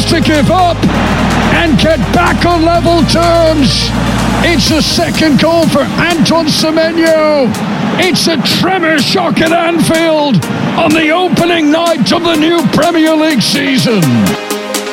refuse to give up and get back on level terms. It's a second goal for Anton Semenyo. It's a tremor shock at Anfield on the opening night of the new Premier League season.